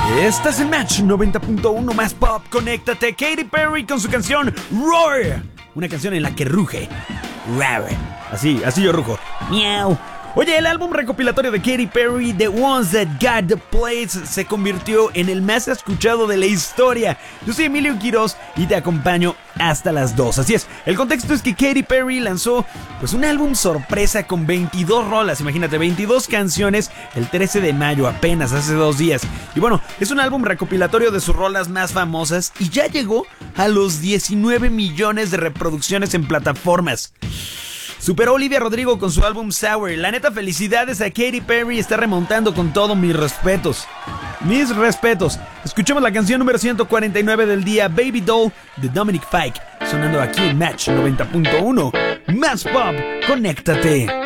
Estás en Match 90.1 más pop. Conéctate. Katy Perry con su canción Roar. Una canción en la que ruge. Roar. Así yo rujo. Miau. Oye, el álbum recopilatorio de Katy Perry, The Ones That Got The Place, se convirtió en el más escuchado de la historia. Yo soy Emilio Quiroz y te acompaño hasta las 2. Así es, el contexto es que Katy Perry lanzó pues un álbum sorpresa con 22 rolas, imagínate, 22 canciones el 13 de mayo, apenas hace 2 días. Y bueno, es un álbum recopilatorio de sus rolas más famosas y ya llegó a los 19 millones de reproducciones en plataformas. Superó Olivia Rodrigo con su álbum Sour. La neta, felicidades a Katy Perry, está remontando con todo, mis respetos. Mis respetos. Escuchemos la canción número 149 del día, Baby Doll, de Dominic Fike, sonando aquí en Match 90.1. Más pop, conéctate.